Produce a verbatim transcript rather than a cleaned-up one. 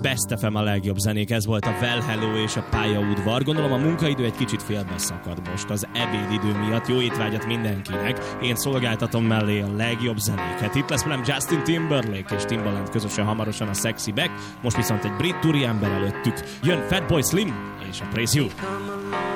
Best ef em a legjobb zenék, ez volt a Well Hello és a pályaudvar. Gondolom a munkaidő egy kicsit félbe szakad most az ebédidő miatt. Jó étvágyat mindenkinek. Én szolgáltatom mellé a legjobb zenéket. Itt lesz velem Justin Timberlake és Timbaland közösen hamarosan a Sexy Back. Most viszont egy brit úriember előttük. Jön Fatboy Slim és a Praise You.